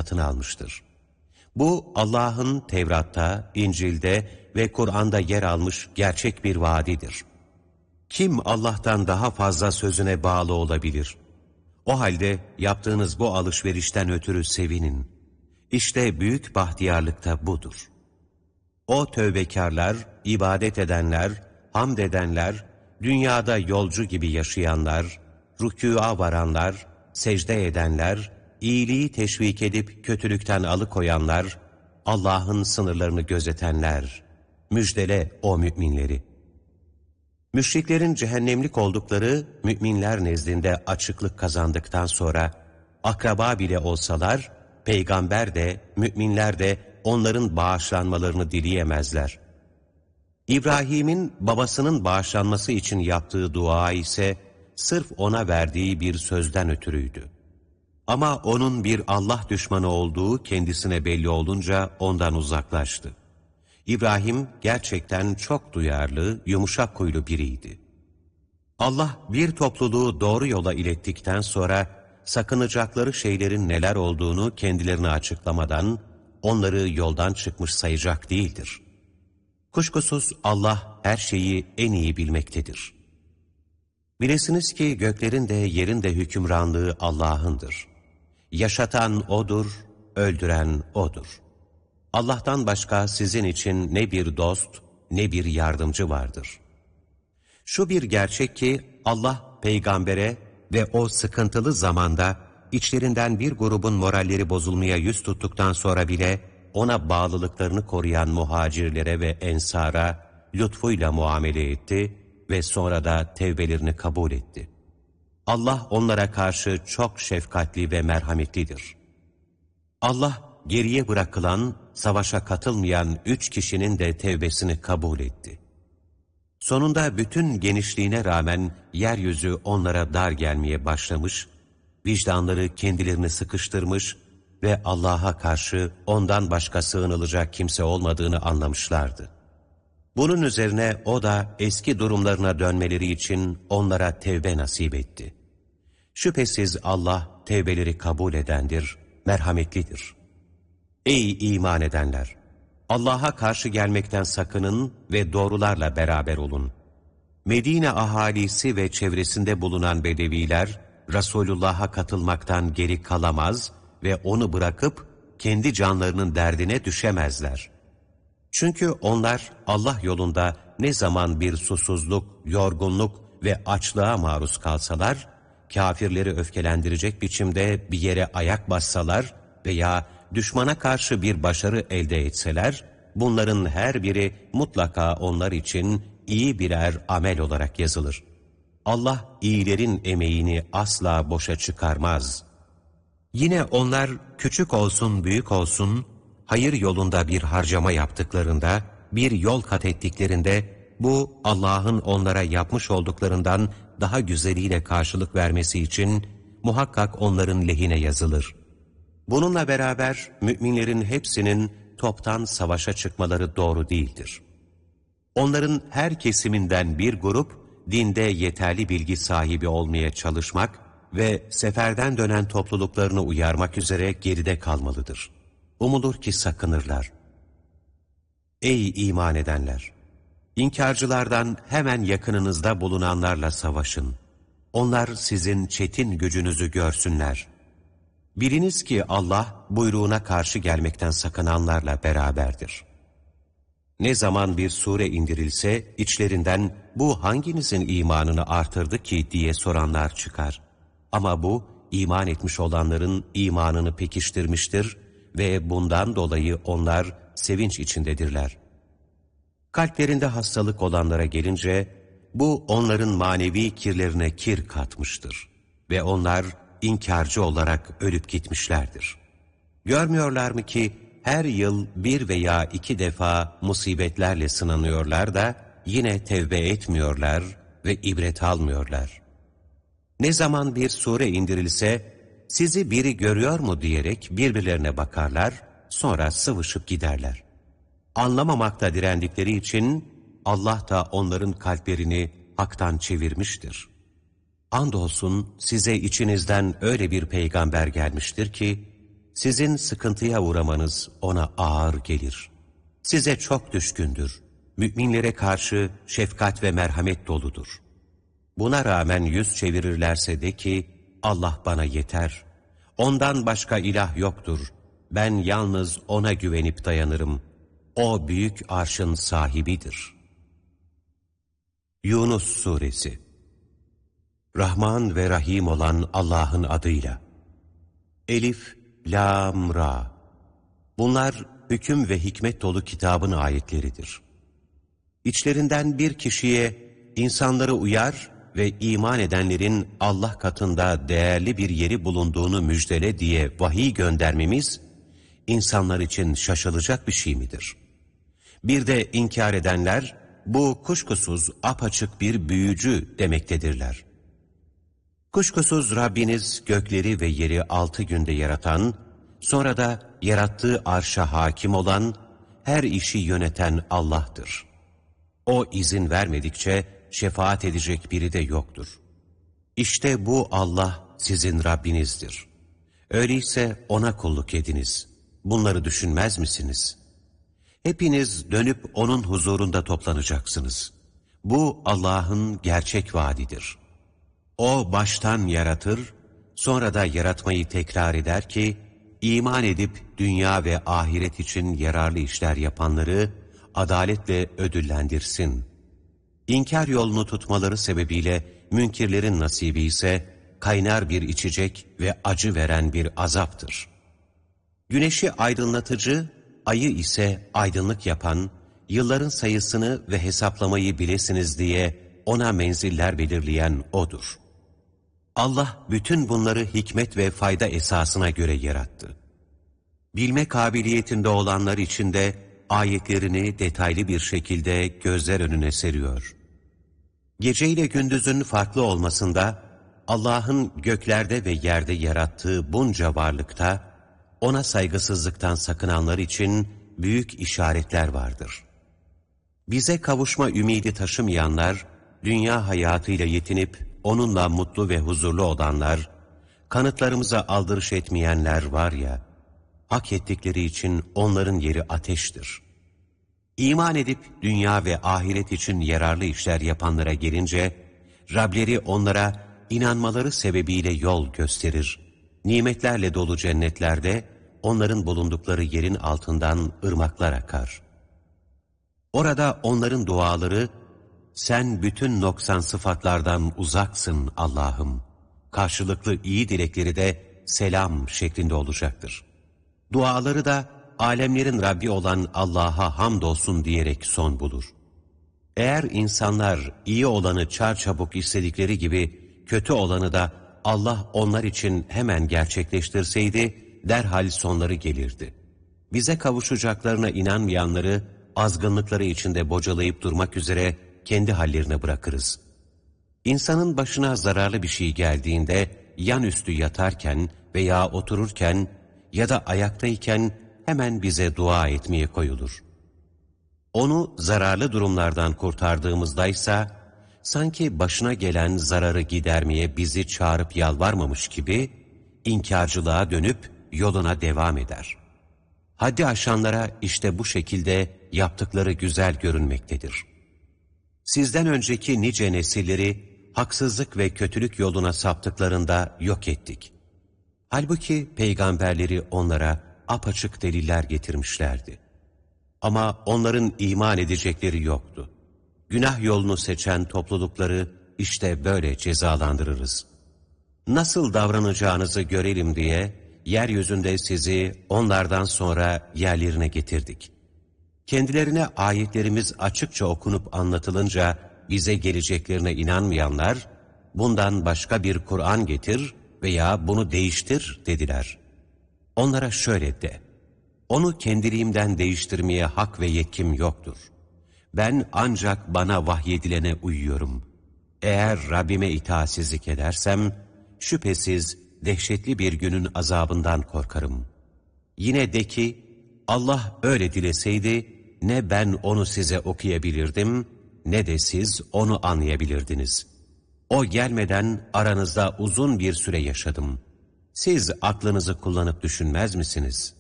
satın almıştır. Bu Allah'ın Tevrat'ta, İncil'de ve Kur'an'da yer almış gerçek bir vaadidir. Kim Allah'tan daha fazla sözüne bağlı olabilir? O halde yaptığınız bu alışverişten ötürü sevinin. İşte büyük bahtiyarlık da budur. O tövbekarlar, ibadet edenler, hamd edenler, dünyada yolcu gibi yaşayanlar, rükûa varanlar, secde edenler, iyiliği teşvik edip kötülükten alıkoyanlar, Allah'ın sınırlarını gözetenler, müjdele o müminleri. Müşriklerin cehennemlik oldukları müminler nezdinde açıklık kazandıktan sonra, akraba bile olsalar, peygamber de, müminler de onların bağışlanmalarını dileyemezler. İbrahim'in babasının bağışlanması için yaptığı dua ise, sırf ona verdiği bir sözden ötürüydü. Ama onun bir Allah düşmanı olduğu kendisine belli olunca ondan uzaklaştı. İbrahim gerçekten çok duyarlı, yumuşak huylu biriydi. Allah bir topluluğu doğru yola ilettikten sonra sakınacakları şeylerin neler olduğunu kendilerine açıklamadan onları yoldan çıkmış sayacak değildir. Kuşkusuz Allah her şeyi en iyi bilmektedir. Bilesiniz ki göklerin de yerin de hükümranlığı Allah'ındır. Yaşatan O'dur, öldüren O'dur. Allah'tan başka sizin için ne bir dost, ne bir yardımcı vardır. Şu bir gerçek ki Allah peygambere ve o sıkıntılı zamanda içlerinden bir grubun moralleri bozulmaya yüz tuttuktan sonra bile ona bağlılıklarını koruyan muhacirlere ve ensara lütfuyla muamele etti ve sonra da tevbelerini kabul etti. Allah onlara karşı çok şefkatli ve merhametlidir. Allah geriye bırakılan, savaşa katılmayan 3 kişinin de tevbesini kabul etti. Sonunda bütün genişliğine rağmen yeryüzü onlara dar gelmeye başlamış, vicdanları kendilerini sıkıştırmış ve Allah'a karşı ondan başka sığınılacak kimse olmadığını anlamışlardı. Bunun üzerine O da eski durumlarına dönmeleri için onlara tevbe nasip etti. Şüphesiz Allah tevbeleri kabul edendir, merhametlidir. Ey iman edenler! Allah'a karşı gelmekten sakının ve doğrularla beraber olun. Medine ahalisi ve çevresinde bulunan bedeviler, Resulullah'a katılmaktan geri kalamaz ve onu bırakıp kendi canlarının derdine düşemezler. Çünkü onlar Allah yolunda ne zaman bir susuzluk, yorgunluk ve açlığa maruz kalsalar, kafirleri öfkelendirecek biçimde bir yere ayak bassalar veya düşmana karşı bir başarı elde etseler, bunların her biri mutlaka onlar için iyi birer amel olarak yazılır. Allah iyilerin emeğini asla boşa çıkarmaz. Yine onlar küçük olsun büyük olsun, hayır yolunda bir harcama yaptıklarında, bir yol kat ettiklerinde, bu Allah'ın onlara yapmış olduklarından daha güzeliyle karşılık vermesi için muhakkak onların lehine yazılır. Bununla beraber müminlerin hepsinin toptan savaşa çıkmaları doğru değildir. Onların her kesiminden bir grup, dinde yeterli bilgi sahibi olmaya çalışmak ve seferden dönen topluluklarını uyarmak üzere geride kalmalıdır. Umulur ki sakınırlar. Ey iman edenler! İnkarcılardan hemen yakınınızda bulunanlarla savaşın. Onlar sizin çetin gücünüzü görsünler. Biliniz ki Allah buyruğuna karşı gelmekten sakınanlarla beraberdir. Ne zaman bir sure indirilse içlerinden bu hanginizin imanını artırdı ki diye soranlar çıkar. Ama bu iman etmiş olanların imanını pekiştirmiştir ve bundan dolayı onlar sevinç içindedirler. Kalplerinde hastalık olanlara gelince bu onların manevi kirlerine kir katmıştır ve onlar inkarcı olarak ölüp gitmişlerdir. Görmüyorlar mı ki her yıl 1 veya 2 defa musibetlerle sınanıyorlar da yine tevbe etmiyorlar ve ibret almıyorlar. Ne zaman bir sure indirilse sizi biri görüyor mu diyerek birbirlerine bakarlar, sonra sıvışıp giderler. Anlamamakta direndikleri için Allah da onların kalplerini haktan çevirmiştir. Andolsun size içinizden öyle bir peygamber gelmiştir ki, Sizin sıkıntıya uğramanız ona ağır gelir. Size çok düşkündür. Müminlere karşı şefkat ve merhamet doludur. Buna rağmen yüz çevirirlerse de ki, Allah bana yeter. Ondan başka ilah yoktur. Ben yalnız ona güvenip dayanırım. O büyük arşın sahibidir. Yunus Suresi. Rahman ve Rahim olan Allah'ın adıyla. Elif, Lam, Ra. Bunlar hüküm ve hikmet dolu kitabın ayetleridir. İçlerinden bir kişiye insanları uyar ve iman edenlerin Allah katında değerli bir yeri bulunduğunu müjdele diye vahiy göndermemiz, insanlar için şaşılacak bir şey midir? Bir de inkar edenler, bu kuşkusuz apaçık bir büyücü demektedirler. Kuşkusuz Rabbiniz gökleri ve yeri 6 günde yaratan, sonra da yarattığı arşa hakim olan, her işi yöneten Allah'tır. O izin vermedikçe şefaat edecek biri de yoktur. İşte bu Allah sizin Rabbinizdir. Öyleyse ona kulluk ediniz. Bunları düşünmez misiniz? Hepiniz dönüp onun huzurunda toplanacaksınız. Bu Allah'ın gerçek vaadidir. O baştan yaratır, sonra da yaratmayı tekrar eder ki, iman edip dünya ve ahiret için yararlı işler yapanları adaletle ödüllendirsin. İnkar yolunu tutmaları sebebiyle münkirlerin nasibi ise kaynar bir içecek ve acı veren bir azaptır. Güneşi aydınlatıcı, ayı ise aydınlık yapan, yılların sayısını ve hesaplamayı bilesiniz diye ona menziller belirleyen O'dur. Allah bütün bunları hikmet ve fayda esasına göre yarattı. Bilme kabiliyetinde olanlar için de ayetlerini detaylı bir şekilde gözler önüne seriyor. Gece ile gündüzün farklı olmasında, Allah'ın göklerde ve yerde yarattığı bunca varlıkta, ona saygısızlıktan sakınanlar için büyük işaretler vardır. Bize kavuşma ümidi taşımayanlar, dünya hayatıyla yetinip onunla mutlu ve huzurlu olanlar, kanıtlarımıza aldırış etmeyenler var ya, hak ettikleri için onların yeri ateştir. İman edip dünya ve ahiret için yararlı işler yapanlara gelince, Rableri onlara inanmaları sebebiyle yol gösterir. Nimetlerle dolu cennetlerde onların bulundukları yerin altından ırmaklar akar. Orada onların duaları, sen bütün noksan sıfatlardan uzaksın Allah'ım. Karşılıklı iyi dilekleri de selam şeklinde olacaktır. Duaları da alemlerin Rabbi olan Allah'a hamdolsun diyerek son bulur. Eğer insanlar iyi olanı çarçabuk istedikleri gibi kötü olanı da Allah onlar için hemen gerçekleştirseydi derhal sonları gelirdi. Bize kavuşacaklarına inanmayanları azgınlıkları içinde bocalayıp durmak üzere kendi hallerine bırakırız. İnsanın başına zararlı bir şey geldiğinde yan üstü yatarken veya otururken ya da ayaktayken hemen bize dua etmeye koyulur. Onu zararlı durumlardan kurtardığımızdaysa sanki başına gelen zararı gidermeye bizi çağırıp yalvarmamış gibi inkarcılığa dönüp yoluna devam eder. Haddi aşanlara işte bu şekilde yaptıkları güzel görünmektedir. Sizden önceki nice nesilleri haksızlık ve kötülük yoluna saptıklarında yok ettik. Halbuki peygamberleri onlara apaçık deliller getirmişlerdi. Ama onların iman edecekleri yoktu. Günah yolunu seçen toplulukları işte böyle cezalandırırız. Nasıl davranacağınızı görelim diye yeryüzünde sizi onlardan sonra yerlerine getirdik. Kendilerine ayetlerimiz açıkça okunup anlatılınca bize geleceklerine inanmayanlar, bundan başka bir Kur'an getir veya bunu değiştir dediler. Onlara şöyle de, onu kendiliğimden değiştirmeye hak ve yetkim yoktur. Ben ancak bana vahyedilene uyuyorum. Eğer Rabbime itaatsizlik edersem, şüphesiz dehşetli bir günün azabından korkarım. Yine de ki, Allah öyle dileseydi, ne ben onu size okuyabilirdim, ne de siz onu anlayabilirdiniz. O gelmeden aranızda uzun bir süre yaşadım. Siz aklınızı kullanıp düşünmez misiniz?